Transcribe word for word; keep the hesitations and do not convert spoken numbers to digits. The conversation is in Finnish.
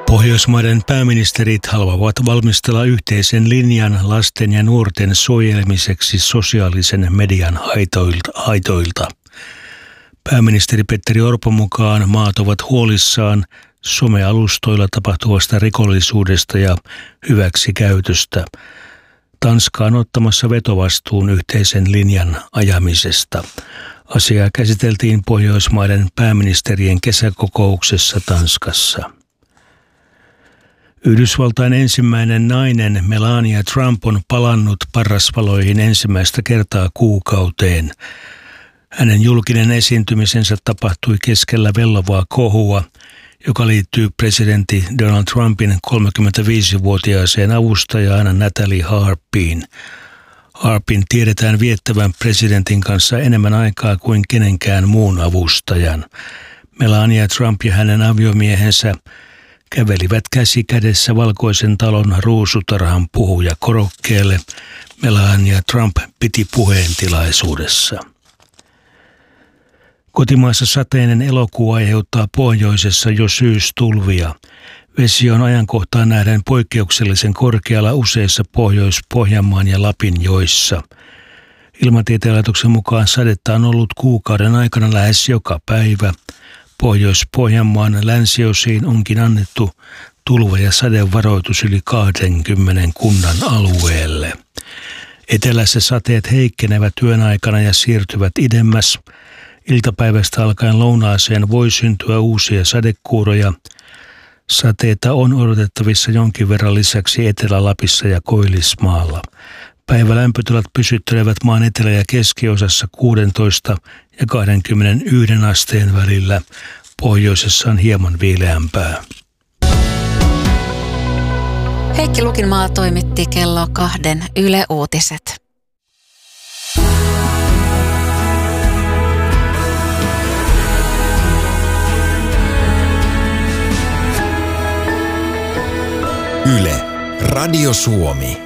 Pohjoismaiden pääministerit haluavat valmistella yhteisen linjan lasten ja nuorten suojelemiseksi sosiaalisen median haitoilta. Pääministeri Petteri Orpon mukaan maat ovat huolissaan somealustoilla tapahtuvasta rikollisuudesta ja hyväksikäytöstä. Tanska on ottamassa vetovastuun yhteisen linjan ajamisesta. Asiaa käsiteltiin Pohjoismaiden pääministerien kesäkokouksessa Tanskassa. Yhdysvaltain ensimmäinen nainen Melania Trump on palannut parrasvaloihin ensimmäistä kertaa kuukauteen. Hänen julkinen esiintymisensä tapahtui keskellä vellovaa kohua, joka liittyy presidentti Donald Trumpin kolmekymmentäviisivuotiaaseen avustajaan Natalie Harpiin. Harpin tiedetään viettävän presidentin kanssa enemmän aikaa kuin kenenkään muun avustajan. Melania Trump ja hänen aviomiehensä kävelivät käsi kädessä Valkoisen talon ruusutarhan puhuja korokkeelle. Melania Trump piti puheen tilaisuudessa. Kotimaassa sateinen elokuu aiheuttaa pohjoisessa jo syystulvia. Vesi on ajankohtaan nähden poikkeuksellisen korkealla useissa Pohjois-Pohjanmaan ja Lapin joissa. Ilmatieteen laitoksen mukaan sadetta on ollut kuukauden aikana lähes joka päivä. Pohjois-Pohjanmaan länsiosiin onkin annettu tulva- ja sadevaroitus yli kaksikymmentä kunnan alueelle. Etelässä sateet heikkenevät yön aikana ja siirtyvät idemmäs. Iltapäivästä alkaen lounaaseen voi syntyä uusia sadekuuroja. Sateita on odotettavissa jonkin verran lisäksi Etelä-Lapissa ja Koillismaalla. Päivälämpötilat pysyttelevät maan etelä- ja keskiosassa kuusitoista ja kaksikymmentäyksi asteen välillä. Pohjoisessa on hieman viileämpää. Heikki Lukinmaa toimitti kello kahden Yle Uutiset. Yle, Radio Suomi.